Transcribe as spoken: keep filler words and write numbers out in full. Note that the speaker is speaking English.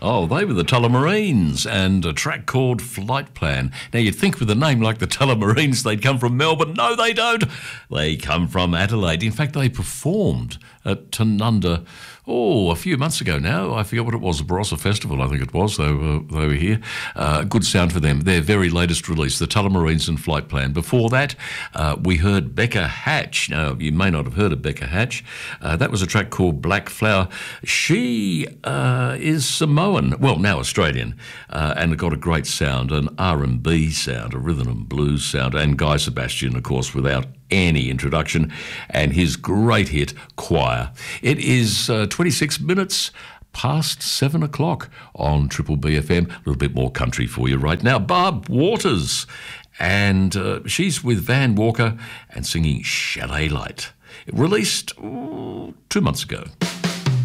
Oh, they were the Tullamarines and a track called Flight Plan. Now, you'd think with a name like the Tullamarines they'd come from Melbourne. No, they don't. They come from Adelaide. In fact, they performed at Tanunda, oh, a few months ago now. I forget what it was, the Barossa Festival, I think it was. They were, they were here. Uh, good sound for them. Their very latest release, the Tullamarines and Flight Plan. Before that, uh, we heard Becca Hatch. Now, you may not have heard of Becca Hatch. Uh, that was a track called Black Flower. She uh, is Samoan, well, now Australian, uh, and got a great sound, an R and B sound, a rhythm and blues sound, and Guy Sebastian, of course, without any introduction, and his great hit, Choir. It is uh, twenty-six minutes past seven o'clock on Triple B F M. A little bit more country for you right now. Barb Waters, and uh, she's with Van Walker and singing Chalet Light. Released ooh, two months ago.